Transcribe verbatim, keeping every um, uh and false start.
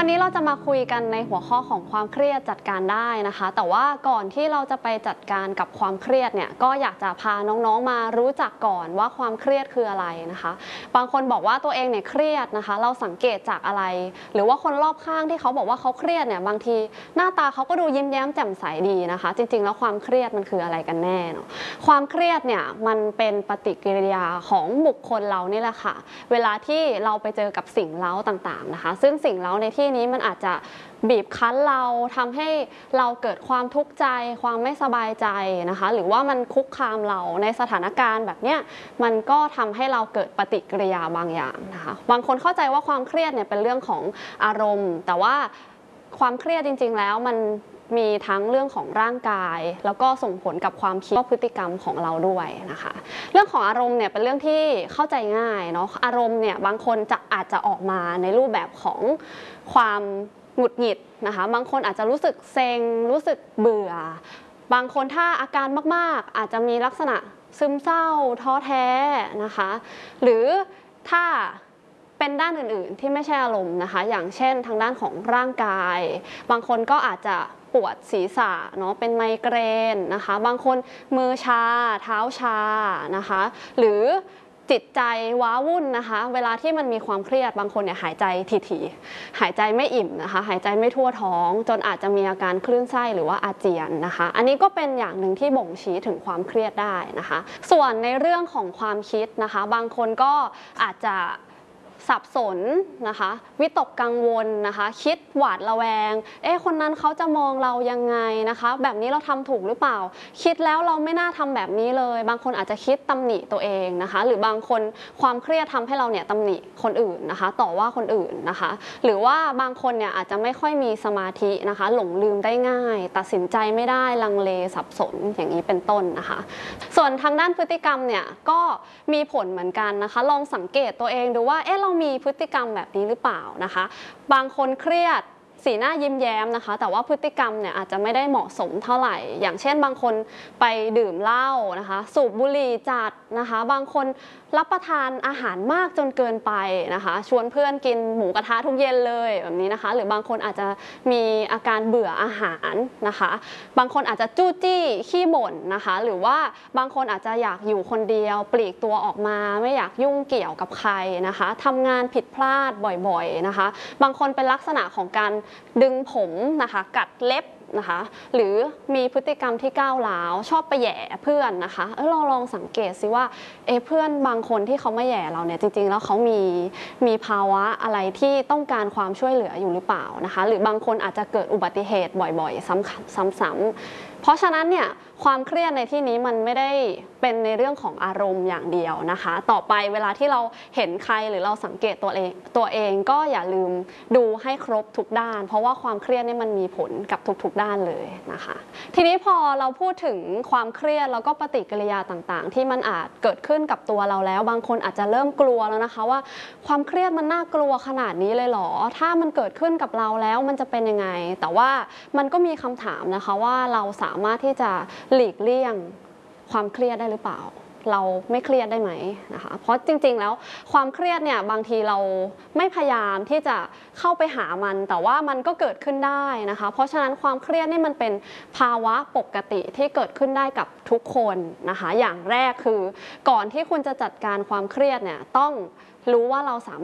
วันนี้เราจะมาคุยกันในหัวข้อของความเครียดจัดการได้นะคะแต่ว่าก่อนที่เราจะไปจัดการกับความเครียดเนี่ยก็อยากจะพาน้องๆมารู้จักก่อนว่าความเครียดคืออะไรนะคะบางคนบอกว่าตัวเองเนี่ยเครียดนะคะเราสังเกตจากอะไรหรือว่าคนรอบข้างที่เขาบอกว่าเขาเครียดเนี่ยบางทีหน้าตาเขาก็ดูยิ้มแย้มแจ่มใสดีนะคะจริงๆแล้วความเครียดมันคืออะไรกันแน่เนาะความเครียดเนี่ยมันเป็นปฏิกิริยาของบุคคลเรานี่แหละค่ะเวลาที่เราไปเจอกับสิ่งเร้าต่างๆนะคะซึ่งสิ่งเร้าในที่นี้มันอาจจะบีบคั้นเราทำให้เราเกิดความทุกข์ใจความไม่สบายใจนะคะหรือว่ามันคุกคามเราในสถานการณ์แบบเนี้ยมันก็ทำให้เราเกิดปฏิกิริยาบางอย่างนะคะบางคนเข้าใจว่าความเครียดเนี่ยเป็นเรื่องของอารมณ์แต่ว่าความเครียดจริงๆแล้วมันมีทั้งเรื่องของร่างกายแล้วก็ส่งผลกับความคิดและพฤติกรรมของเราด้วยนะคะเรื่องของอารมณ์เนี่ยเป็นเรื่องที่เข้าใจง่ายเนาะอารมณ์เนี่ยบางคนจะอาจจะออกมาในรูปแบบของความหงุดหงิดนะคะบางคนอาจจะรู้สึกเซ็งรู้สึกเบื่อบางคนถ้าอาการมากๆอาจจะมีลักษณะซึมเศร้าท้อแท้นะคะหรือถ้าเป็นด้านอื่นๆที่ไม่ใช่อารมณ์นะคะอย่างเช่นทางด้านของร่างกายบางคนก็อาจจะปวดศีรษะเนาะเป็นไมเกรนนะคะบางคนมือชาเท้าชานะคะหรือจิตใจว้าวุ่นนะคะเวลาที่มันมีความเครียดบางคนเนี่ยหายใจถี่ๆหายใจไม่อิ่มนะคะหายใจไม่ทั่วท้องจนอาจจะมีอาการคลื่นไส้หรือว่าอาเจียนนะคะอันนี้ก็เป็นอย่างหนึ่งที่บ่งชี้ถึงความเครียดได้นะคะส่วนในเรื่องของความคิดนะคะบางคนก็อาจจะสับสนนะคะวิตกกังวลนะคะคิดหวาดระแวงเอ๊ะคนนั้นเขาจะมองเรายังไงนะคะแบบนี้เราทำถูกหรือเปล่าคิดแล้วเราไม่น่าทำแบบนี้เลยบางคนอาจจะคิดตำหนิตัวเองนะคะหรือบางคนความเครียดทำให้เราเนี่ยตำหนิคนอื่นนะคะต่อว่าคนอื่นนะคะหรือว่าบางคนเนี่ยอาจจะไม่ค่อยมีสมาธินะคะหลงลืมได้ง่ายตัดสินใจไม่ได้ลังเลสับสนอย่างนี้เป็นต้นนะคะส่วนทางด้านพฤติกรรมเนี่ยก็มีผลเหมือนกันนะคะลองสังเกตตัวเองดูว่าเอ๊ะเรามีพฤติกรรมแบบนี้หรือเปล่านะคะบางคนเครียดสีหน้ายิ้มแย้มนะคะแต่ว่าพฤติกรรมเนี่ยอาจจะไม่ได้เหมาะสมเท่าไหร่อย่างเช่นบางคนไปดื่มเหล้านะคะสูบบุหรี่จัดนะคะบางคนรับประทานอาหารมากจนเกินไปนะคะชวนเพื่อนกินหมูกระทะทุกเย็นเลยแบบนี้นะคะหรือบางคนอาจจะมีอาการเบื่ออาหารนะคะบางคนอาจจะจู้จี้ขี้บ่นนะคะหรือว่าบางคนอาจจะอยากอยู่คนเดียวปลีกตัวออกมาไม่อยากยุ่งเกี่ยวกับใครนะคะทำงานผิดพลาดบ่อยๆนะคะบางคนเป็นลักษณะของการดึงผมนะคะกัดเล็บนะคะหรือมีพฤติกรรมที่ก้าวร้าวชอบไปแหย่เพื่อนนะคะเออเราลองสังเกตซิว่าเอเพื่อนบางคนที่เขามาแหย่เราเนี่ยจริงๆแล้วเขามีมีภาวะอะไรที่ต้องการความช่วยเหลืออยู่หรือเปล่านะคะหรือบางคนอาจจะเกิดอุบัติเหตุบ่อยๆซ้ำๆเพราะฉะนั้นเนี่ยความเครียดในที่นี้มันไม่ได้เป็นในเรื่องของอารมณ์อย่างเดียวนะคะต่อไปเวลาที่เราเห็นใครหรือเราสังเกตตัวเองตัวเองก็อย่าลืมดูให้ครบทุกด้านเพราะว่าความเครียดนี่มันมีผลกับทุกๆด้านเลยนะคะทีนี้พอเราพูดถึงความเครียดแล้วก็ปฏิกิริยาต่างๆที่มันอาจเกิดขึ้นกับตัวเราแล้วบางคนอาจจะเริ่มกลัวแล้วนะคะว่าความเครียดมันน่ากลัวขนาดนี้เลยเหรอถ้ามันเกิดขึ้นกับเราแล้วมันจะเป็นยังไงแต่ว่ามันก็มีคำถามนะคะว่าเราสามารถที่จะหลีกเลี่ยงความเครียดได้หรือเปล่าเราไม่เครียดได้ไหมนะคะเพราะจริงๆแล้วความเครียดเนี่ยบางทีเราไม่พยายามที่จะเข้าไปหามันแต่ว่ามันก็เกิดขึ้นได้นะคะเพราะฉะนั้นความเครียดนี่มันเป็นภาวะปกติที่เกิดขึ้นได้กับทุกคนนะคะอย่างแรกคือก่อนที่คุณจะจัดการความเครียดเนี่ยต้องรู้ว่าเราสามารถ